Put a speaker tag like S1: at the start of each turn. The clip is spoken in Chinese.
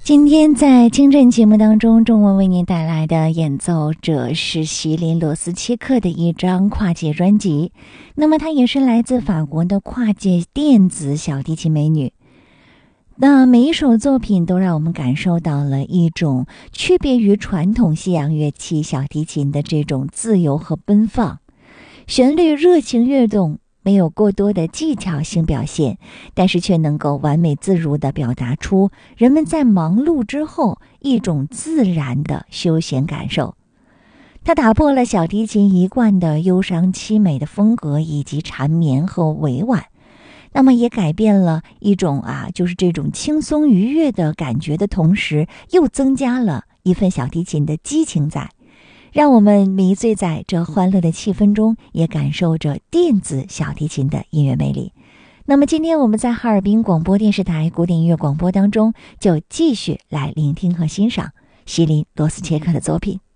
S1: 今天在清晨节目当中，中文为您带来的演奏者是席琳·罗斯切克的一张跨界专辑。那么她也是来自法国的跨界电子小提琴美女。那每一首作品都让我们感受到了一种区别于传统西洋乐器小提琴的这种自由和奔放，旋律热情跃动，没有过多的技巧性表现，但是却能够完美自如地表达出人们在忙碌之后一种自然的休闲感受。它打破了小提琴一贯的忧伤凄美的风格以及缠绵和委婉，那么也改变了一种就是这种轻松愉悦的感觉的同时，又增加了一份小提琴的激情在，让我们迷醉在这欢乐的气氛中，也感受着电子小提琴的音乐魅力。那么今天我们在哈尔滨广播电视台古典音乐广播当中，就继续来聆听和欣赏席琳·罗斯切克的作品。